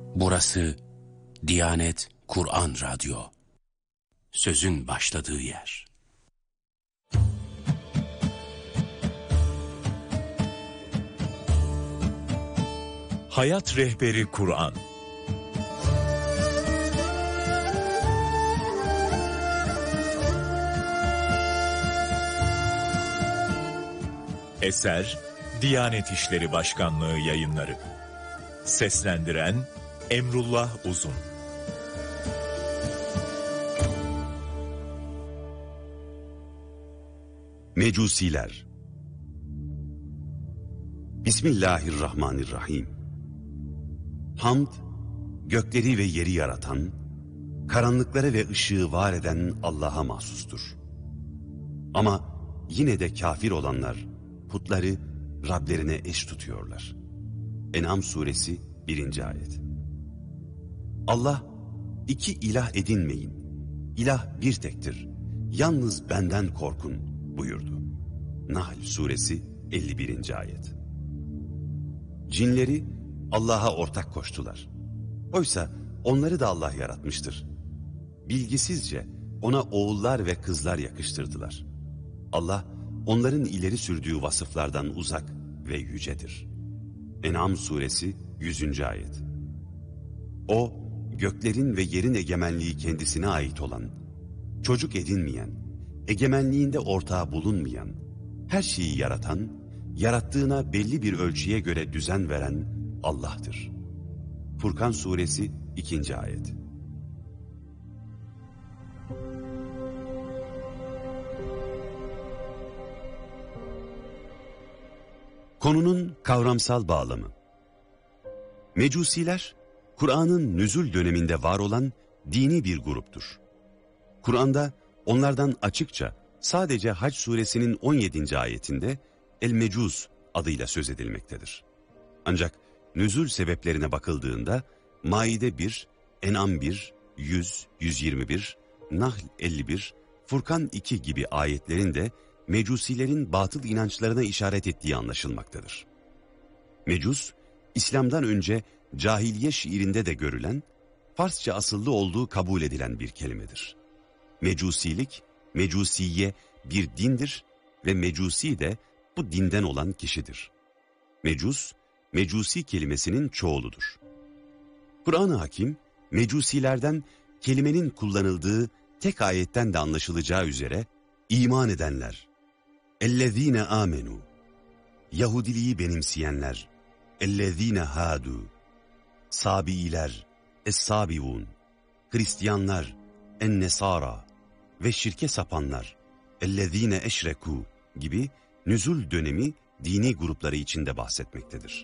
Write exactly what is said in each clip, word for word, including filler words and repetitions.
Burası Diyanet Kur'an Radyo. Sözün başladığı yer. Hayat Rehberi Kur'an. Eser Diyanet İşleri Başkanlığı Yayınları. Seslendiren Emrullah Uzun. Mecusiler. Bismillahirrahmanirrahim. Hamd, gökleri ve yeri yaratan, karanlıkları ve ışığı var eden Allah'a mahsustur. Ama yine de kafir olanlar putları Rablerine eş tutuyorlar. En'am suresi birinci ayet. Allah, iki ilah edinmeyin, İlah bir tektir, yalnız benden korkun buyurdu. Nahl suresi elli birinci ayet. Cinleri Allah'a ortak koştular. Oysa onları da Allah yaratmıştır. Bilgisizce ona oğullar ve kızlar yakıştırdılar. Allah onların ileri sürdüğü vasıflardan uzak ve yücedir. En'am suresi yüzüncü ayet. O, göklerin ve yerin egemenliği kendisine ait olan, çocuk edinmeyen, egemenliğinde ortağı bulunmayan, her şeyi yaratan, yarattığına belli bir ölçüye göre düzen veren Allah'tır. Furkan suresi ikinci ayet. Konunun kavramsal bağlamı. Mecusiler, Kur'an'ın nüzul döneminde var olan dini bir gruptur. Kur'an'da onlardan açıkça sadece Hac suresinin on yedinci ayetinde El-Mecuz adıyla söz edilmektedir. Ancak nüzul sebeplerine bakıldığında Maide bir, En'am bir, yüz, yüz yirmi bir, Nahl elli bir, Furkan iki gibi ayetlerin de Mecusilerin batıl inançlarına işaret ettiği anlaşılmaktadır. Mecus, İslam'dan önce cahiliye şiirinde de görülen, Farsça asıllı olduğu kabul edilen bir kelimedir. Mecusilik, mecusiye bir dindir ve mecusi de bu dinden olan kişidir. Mecus, mecusi kelimesinin çoğuludur. Kur'an-ı Hakim, mecusilerden kelimenin kullanıldığı tek ayetten de anlaşılacağı üzere, iman edenler, اَلَّذ۪ينَ آمَنُوا, Yahudiliği benimseyenler, اَلَّذ۪ينَ هَادُوا, Sabiiler, Es-Sabivun, Hristiyanlar, En-Nesara ve şirke sapanlar, اَلَّذ۪ينَ اَشْرَكُوا gibi nüzul dönemi dini grupları içinde bahsetmektedir.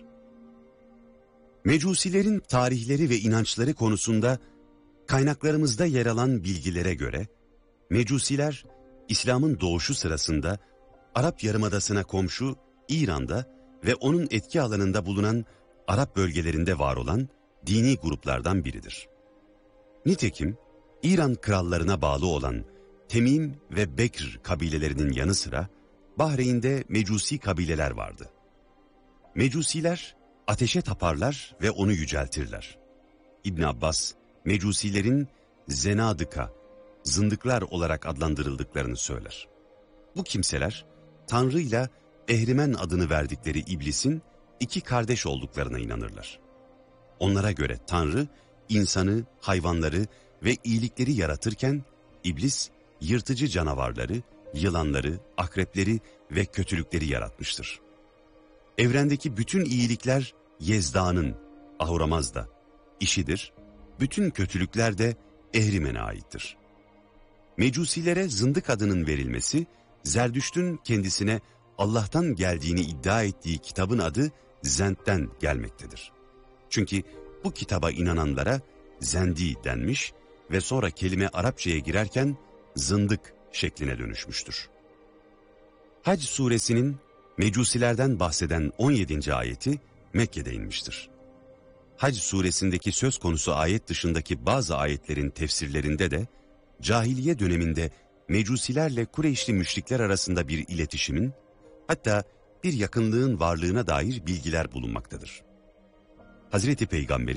Mecusilerin tarihleri ve inançları konusunda kaynaklarımızda yer alan bilgilere göre, Mecusiler, İslam'ın doğuşu sırasında Arap Yarımadası'na komşu İran'da ve onun etki alanında bulunan Arap bölgelerinde var olan dini gruplardan biridir. Nitekim İran krallarına bağlı olan Temim ve Bekr kabilelerinin yanı sıra Bahreyn'de Mecusi kabileler vardı. Mecusiler ateşe taparlar ve onu yüceltirler. İbn Abbas, Mecusilerin zenadıka, zındıklar olarak adlandırıldıklarını söyler. Bu kimseler, Tanrı ile Ehrimen adını verdikleri iblisin iki kardeş olduklarına inanırlar. Onlara göre Tanrı, insanı, hayvanları ve iyilikleri yaratırken, iblis, yırtıcı canavarları, yılanları, akrepleri ve kötülükleri yaratmıştır. Evrendeki bütün iyilikler Yezda'nın, Ahuramazda, işidir, bütün kötülükler de Ehrimen'e aittir. Mecusilere zındık adının verilmesi, Zerdüşt'ün kendisine Allah'tan geldiğini iddia ettiği kitabın adı Zend'den gelmektedir. Çünkü bu kitaba inananlara Zendi denmiş ve sonra kelime Arapçaya girerken zındık şekline dönüşmüştür. Hac suresinin Mecusilerden bahseden on yedinci ayeti Mekke'de inmiştir. Hac suresindeki söz konusu ayet dışındaki bazı ayetlerin tefsirlerinde de cahiliye döneminde Mecusilerle Kureyşli müşrikler arasında bir iletişimin, hatta bir yakınlığın varlığına dair bilgiler bulunmaktadır. Hazreti Peygamber'in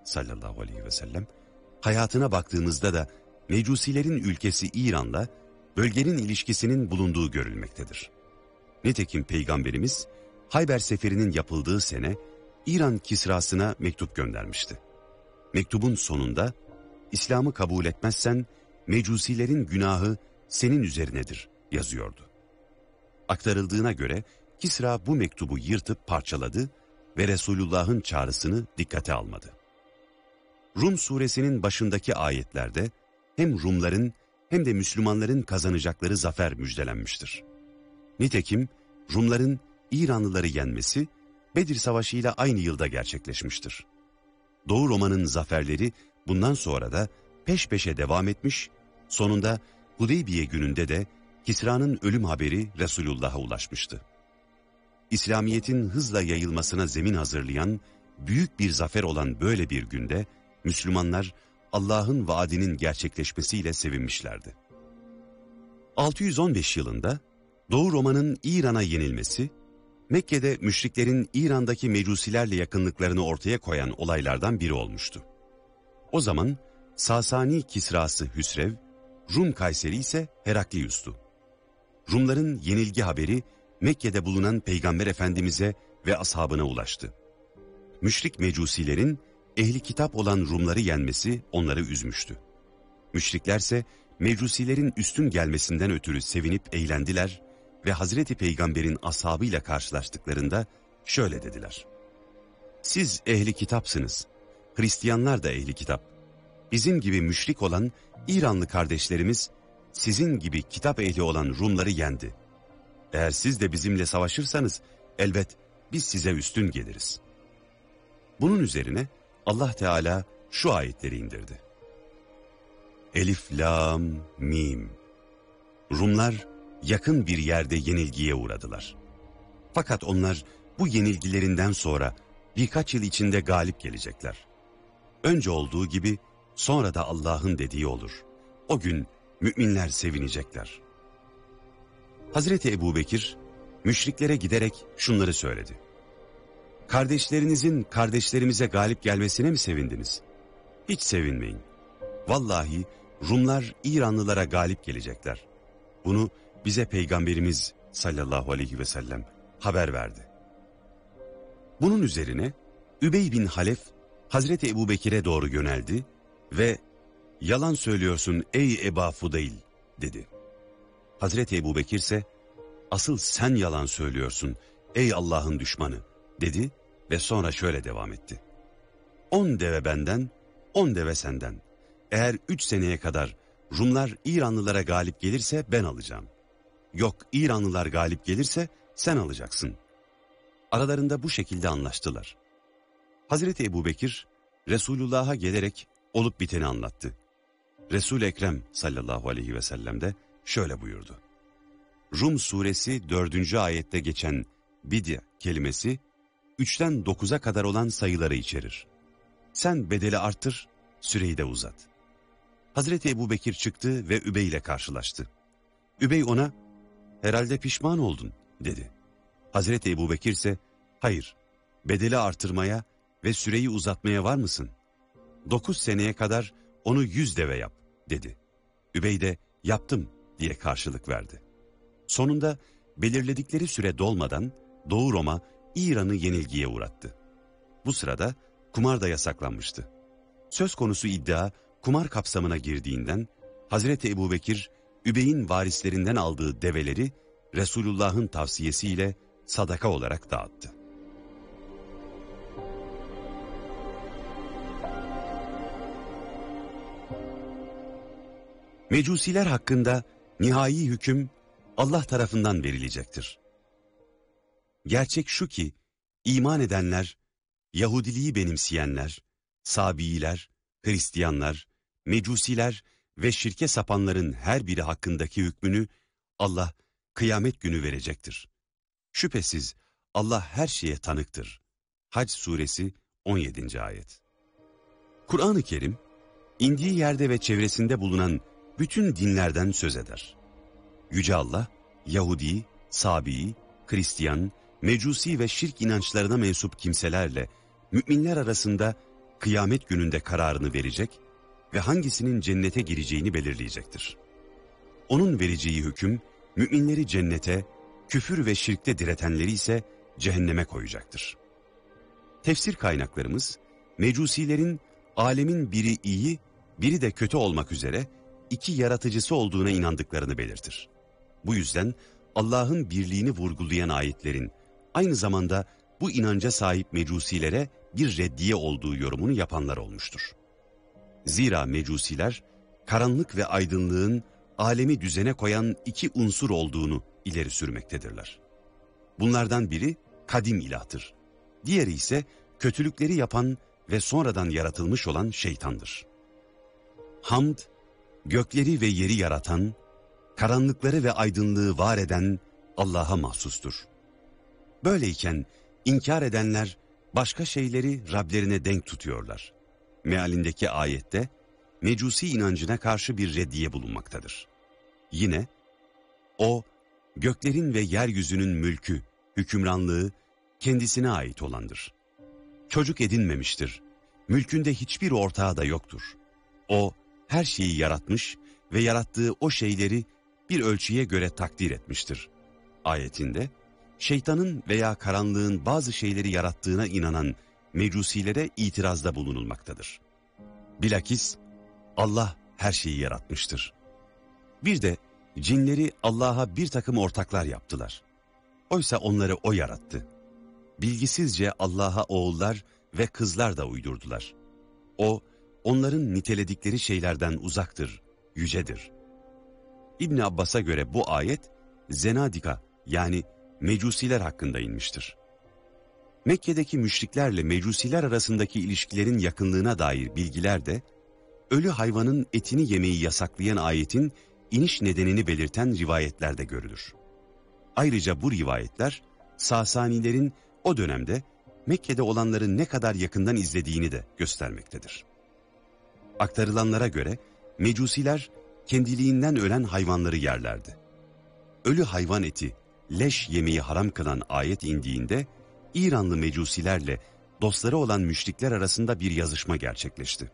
sallallahu aleyhi ve sellem, hayatına baktığımızda da Mecusilerin ülkesi İran'la bölgenin ilişkisinin bulunduğu görülmektedir. Nitekim Peygamberimiz Hayber Seferi'nin yapıldığı sene İran Kisrasına mektup göndermişti. Mektubun sonunda İslam'ı kabul etmezsen Mecusilerin günahı senin üzerinedir yazıyordu. Aktarıldığına göre Kisra bu mektubu yırtıp parçaladı ve Resulullah'ın çağrısını dikkate almadı. Rum suresinin başındaki ayetlerde hem Rumların hem de Müslümanların kazanacakları zafer müjdelenmiştir. Nitekim Rumların İranlıları yenmesi Bedir Savaşı ile aynı yılda gerçekleşmiştir. Doğu Roma'nın zaferleri bundan sonra da peş peşe devam etmiş, sonunda Hudeybiye gününde de Kisra'nın ölüm haberi Resulullah'a ulaşmıştı. İslamiyet'in hızla yayılmasına zemin hazırlayan büyük bir zafer olan böyle bir günde Müslümanlar Allah'ın vaadinin gerçekleşmesiyle sevinmişlerdi. altı yüz on beş yılında Doğu Roma'nın İran'a yenilmesi, Mekke'de müşriklerin İran'daki mecusilerle yakınlıklarını ortaya koyan olaylardan biri olmuştu. O zaman Sasani Kisrası Hüsrev, Rum Kayseri ise Heraklius'tu. Rumların yenilgi haberi Mekke'de bulunan Peygamber Efendimiz'e ve ashabına ulaştı. Müşrik mecusilerin ehli kitap olan Rumları yenmesi onları üzmüştü. Müşriklerse mecusilerin üstün gelmesinden ötürü sevinip eğlendiler ve Hazreti Peygamber'in ashabıyla karşılaştıklarında şöyle dediler: "Siz ehli kitapsınız, Hristiyanlar da ehli kitap. Bizim gibi müşrik olan İranlı kardeşlerimiz sizin gibi kitap ehli olan Rumları yendi. Eğer siz de bizimle savaşırsanız elbet biz size üstün geliriz." Bunun üzerine Allah Teala şu ayetleri indirdi. Elif, Lam, Mim. Rumlar yakın bir yerde yenilgiye uğradılar. Fakat onlar bu yenilgilerinden sonra birkaç yıl içinde galip gelecekler. Önce olduğu gibi sonra da Allah'ın dediği olur. O gün müminler sevinecekler. Hazreti Ebubekir müşriklere giderek şunları söyledi: "Kardeşlerinizin kardeşlerimize galip gelmesine mi sevindiniz? Hiç sevinmeyin. Vallahi Rumlar İranlılara galip gelecekler. Bunu bize Peygamberimiz sallallahu aleyhi ve sellem haber verdi." Bunun üzerine Übey bin Halef Hazreti Ebubekir'e doğru yöneldi ve "Yalan söylüyorsun ey Eba Fudayl" dedi. Hazreti Ebubekir ise "Asıl sen yalan söylüyorsun ey Allah'ın düşmanı" dedi ve sonra şöyle devam etti: "On deve benden, on deve senden. Eğer üç seneye kadar Rumlar İranlılara galip gelirse ben alacağım. Yok İranlılar galip gelirse sen alacaksın." Aralarında bu şekilde anlaştılar. Hazreti Ebubekir Resulullah'a gelerek olup biteni anlattı. Resul-i Ekrem sallallahu aleyhi ve sellem de şöyle buyurdu: Rum suresi dördüncü ayette geçen bidya kelimesi üçten dokuza kadar olan sayıları içerir. Sen bedeli arttır, süreyi de uzat. Hazreti Ebubekir çıktı ve Übey ile karşılaştı. Übey ona "Herhalde pişman oldun" dedi. Hazreti Ebubekir ise "Hayır, bedeli artırmaya ve süreyi uzatmaya var mısın? Dokuz seneye kadar onu yüz deve yap" dedi. Übey de "Yaptım" diye karşılık verdi. Sonunda belirledikleri süre dolmadan Doğu Roma İran'ı yenilgiye uğrattı. Bu sırada kumar da yasaklanmıştı. Söz konusu iddia kumar kapsamına girdiğinden Hazreti Ebubekir Übey'in varislerinden aldığı develeri Resulullah'ın tavsiyesiyle sadaka olarak dağıttı. Mecusiler hakkında nihai hüküm Allah tarafından verilecektir. Gerçek şu ki iman edenler, Yahudiliği benimseyenler, Sabiiler, Hristiyanlar, Mecusiler ve şirke sapanların her biri hakkındaki hükmünü Allah kıyamet günü verecektir. Şüphesiz Allah her şeye tanıktır. Hac suresi on yedinci ayet. Kur'an-ı Kerim, indiği yerde ve çevresinde bulunan bütün dinlerden söz eder. Yüce Allah, Yahudi, Sabii, Hristiyan, Mecusi ve şirk inançlarına mensup kimselerle müminler arasında kıyamet gününde kararını verecek ve hangisinin cennete gireceğini belirleyecektir. Onun vereceği hüküm, müminleri cennete, küfür ve şirkte diretenleri ise cehenneme koyacaktır. Tefsir kaynaklarımız, mecusilerin alemin biri iyi, biri de kötü olmak üzere iki yaratıcısı olduğuna inandıklarını belirtir. Bu yüzden Allah'ın birliğini vurgulayan ayetlerin aynı zamanda bu inanca sahip mecusilere bir reddiye olduğu yorumunu yapanlar olmuştur. Zira mecusiler, karanlık ve aydınlığın alemi düzene koyan iki unsur olduğunu ileri sürmektedirler. Bunlardan biri kadim ilahtır. Diğeri ise kötülükleri yapan ve sonradan yaratılmış olan şeytandır. Hamd, gökleri ve yeri yaratan, karanlıkları ve aydınlığı var eden Allah'a mahsustur. Böyleyken inkar edenler başka şeyleri Rablerine denk tutuyorlar. Mealindeki ayette mecusi inancına karşı bir reddiye bulunmaktadır. Yine o göklerin ve yeryüzünün mülkü, hükümranlığı kendisine ait olandır. Çocuk edinmemiştir. Mülkünde hiçbir ortağı da yoktur. O her şeyi yaratmış ve yarattığı o şeyleri bir ölçüye göre takdir etmiştir. Ayetinde şeytanın veya karanlığın bazı şeyleri yarattığına inanan mecusilere itirazda bulunulmaktadır. Bilakis Allah her şeyi yaratmıştır. Bir de cinleri Allah'a bir takım ortaklar yaptılar. Oysa onları O yarattı. Bilgisizce Allah'a oğullar ve kızlar da uydurdular. O, onların niteledikleri şeylerden uzaktır, yücedir. İbn Abbas'a göre bu ayet, zenadika yani mecusiler hakkında inmiştir. Mekke'deki müşriklerle mecusiler arasındaki ilişkilerin yakınlığına dair bilgiler de, ölü hayvanın etini yemeyi yasaklayan ayetin iniş nedenini belirten rivayetlerde görülür. Ayrıca bu rivayetler, Sasanilerin o dönemde Mekke'de olanları ne kadar yakından izlediğini de göstermektedir. Aktarılanlara göre mecusiler kendiliğinden ölen hayvanları yerlerdi. Ölü hayvan eti, leş yemeği haram kılan ayet indiğinde İranlı mecusilerle dostları olan müşrikler arasında bir yazışma gerçekleşti.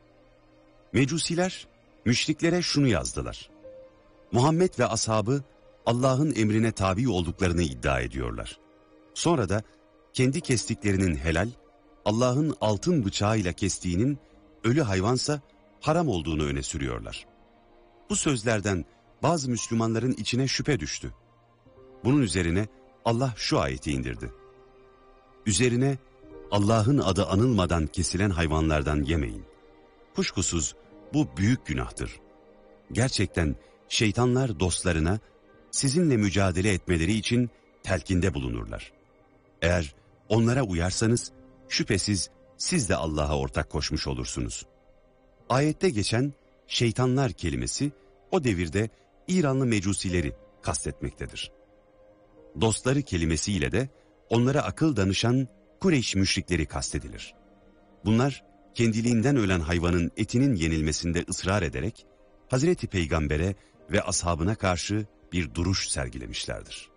Mecusiler müşriklere şunu yazdılar: Muhammed ve ashabı Allah'ın emrine tabi olduklarını iddia ediyorlar. Sonra da kendi kestiklerinin helal, Allah'ın altın bıçağıyla kestiğinin ölü hayvansa haram olduğunu öne sürüyorlar. Bu sözlerden bazı Müslümanların içine şüphe düştü. Bunun üzerine Allah şu ayeti indirdi: Üzerine Allah'ın adı anılmadan kesilen hayvanlardan yemeyin. Kuşkusuz bu büyük günahtır. Gerçekten şeytanlar dostlarına sizinle mücadele etmeleri için telkinde bulunurlar. Eğer onlara uyarsanız şüphesiz siz de Allah'a ortak koşmuş olursunuz. Ayette geçen şeytanlar kelimesi o devirde İranlı mecusileri kastetmektedir. Dostları kelimesiyle de onlara akıl danışan Kureyş müşrikleri kastedilir. Bunlar kendiliğinden ölen hayvanın etinin yenilmesinde ısrar ederek Hazreti Peygamber'e ve ashabına karşı bir duruş sergilemişlerdir.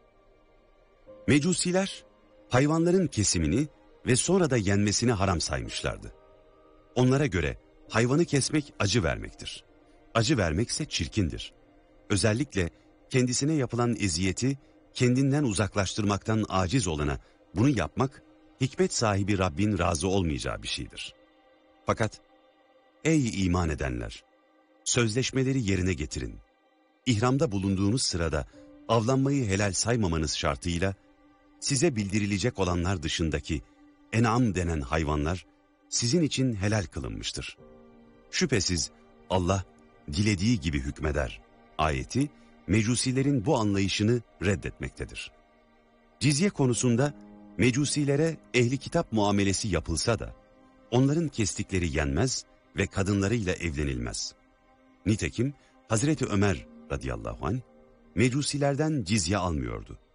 Mecusiler hayvanların kesimini ve sonra da yenmesini haram saymışlardı. Onlara göre hayvanı kesmek acı vermektir. Acı vermekse çirkindir. Özellikle kendisine yapılan eziyeti kendinden uzaklaştırmaktan aciz olana bunu yapmak, hikmet sahibi Rabbin razı olmayacağı bir şeydir. Fakat ey iman edenler! Sözleşmeleri yerine getirin. İhramda bulunduğunuz sırada avlanmayı helal saymamanız şartıyla size bildirilecek olanlar dışındaki en'am denen hayvanlar sizin için helal kılınmıştır. Şüphesiz Allah dilediği gibi hükmeder. Ayeti mecusilerin bu anlayışını reddetmektedir. Cizye konusunda mecusilere ehli kitap muamelesi yapılsa da onların kestikleri yenmez ve kadınlarıyla evlenilmez. Nitekim Hazreti Ömer radıyallahu anh mecusilerden cizye almıyordu.